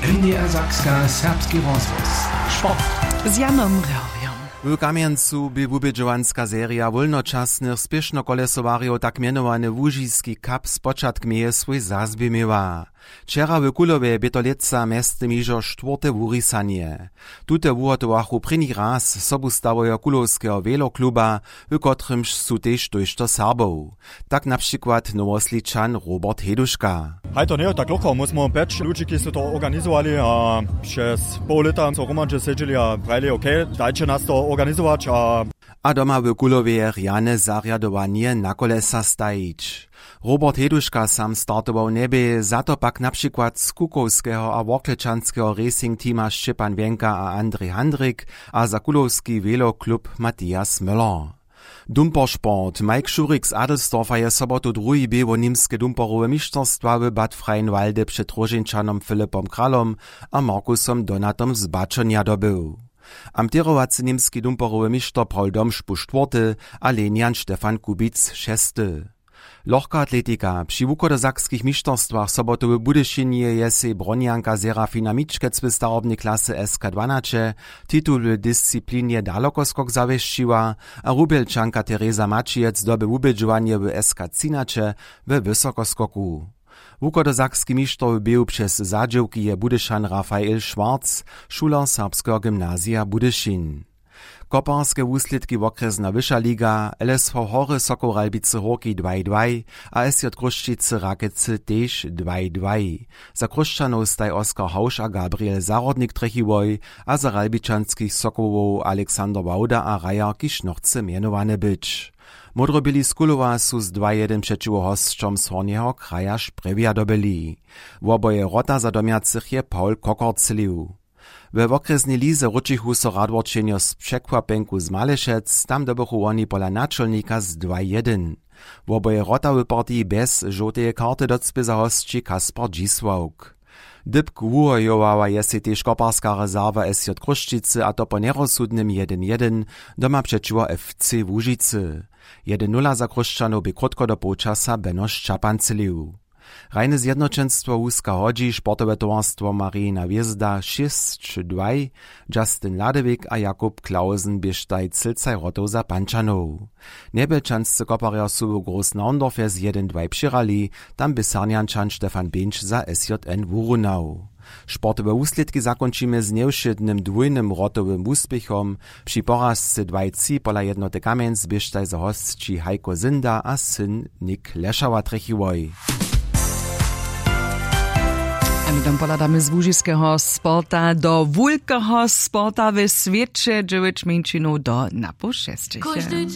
NDR Serbski rozhlas. Sport. Z Janom Rauwiom. W Kamjencu by wubědźowanska seria wolnočasnych spiešnokolesowariów tak mianowany Łužiski Cup z początku mieje swój zazbie miewa. Wczera w Kulowie Bietoleca miesty mižo czwórte wurisanie. Tute wuhotowachu pryni raz sobu stawojo kulowskiego velokluba, w kotrymž su tež dojšto Serbow. Tak na przykład Nowosličan Robert Heduška. Hej, to nie tak locho, musimy być ludzi, którzy się to organizowali, a przez pół lata co romancie siedzieli, a brali okej, dajcie nas to organizować, a doma w Kulowie rjane zariadowanie na kolesa stajić. Robert Heduška sam startował niebie, za to pak na przykład z Kukowskiego a Worklečanskiego racing teama Szczepan Wienka a Andrzej Handryk, a za kulowski veloklub Matthias Müller. Dumpersport. Mike Schurik z Adelsdorfa je sobotu drugi był niemskie dumperowe mistrzostwa w Bad Freienwalde przed Rożynčanom Filipom Kralom a Markusom Donatom z Baczonia dobył. Amterowacy niemski dumperowy mistrz Paul Domsch bu czwarty, a Lenian Stefan Kubic šesty. Lohka atletika. Przy wukodozakskich mistrzostwach sobotu w Budyszynie jest bronianka Serafina Mičkec w starobnej klasy SK12 tytuł w dyscyplinie dalekoskok zawieszczyła, a Rubielčanka Teresa Mačiec doby wubědźowanie w SK13 w wysokoskoku. Wukodozakski mistrz był przez zadziewki je Budyszan Rafael Schwarz, szuler serbskiego gimnazja Budyszin. Koparskie wusledki wokresna Wyższa Liga, LSV Hory Sokoralbice Horki 2-2, a SJ Kruščice Rakice też 2-2. Za Kruščanów staj Oskar Hausch a Gabriel Zarodnik trechiwoj, a za Ralbičanskich Sokołow Aleksander Wauda a Rajar Kišnorce mianowane być. Modrobili z Kulowa su z 2-1 przeciwko hostrzom z Hornjeho kraja Sprevia dobyli. W oboje rota zadomiacych je Paul Kokorcelił. We okresnej lize ručichu so Radworčenjo z překvapenku z Malešec, tam dobychu oni pola naczelnika z 2-1. W oboje rotawy partii bez żółtej karty docpy za hostči Kaspar Dzisłauk. Dybk wuhojowała jest też koparska rezerwa SJ Kruščice, a to po nerozsudnym 1-1 doma przeciwko FC Łužice. 1-0 za Kruščanov by krótko do półczasa Benoš Čapancelił. Rajne zjednoczenstwo łuska hodzi, sportowe towarstwo Marina Wiezda 6-2, Justin Ladewik a Jakub Klausen bieżtaj Cylcaj Rotov za Pančanov. Nebelčanscy koparja su w Großnaundorfie z 1-2 přirali, tam by Sarniančan Stefan Binč za SJN Wurunau. Sportowe usledki zakończymy z nieuszydnym dwójnym rotowym uspiechom, przy porazce 2-3 pola jednoty Kamienc bieżtaj za hostči Heiko Zinda a syn Nick Leszała trechiwoj. A my tam poladamy z łužiského sporta do wulkého sporta w świecie, 9 minut do na po 6.